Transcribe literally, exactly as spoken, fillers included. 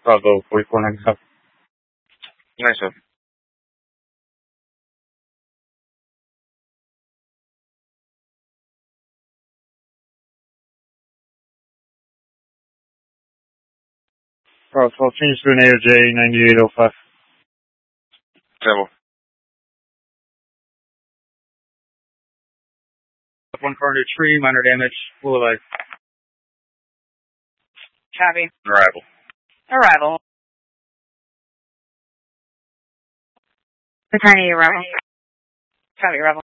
Bravo forty-four ninety-seven. Nice one. Bravo twelve, change to an A O J ninety-eight oh five. Bravo. One car into a tree, minor damage, full of ice. Copy. Arrival. Arrival. Attorney, arrival. Copy, arrival.